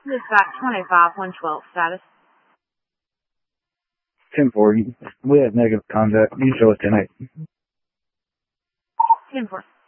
Dispatch 25-112, status. 10-4, we have negative contact. You show us tonight. 10-4.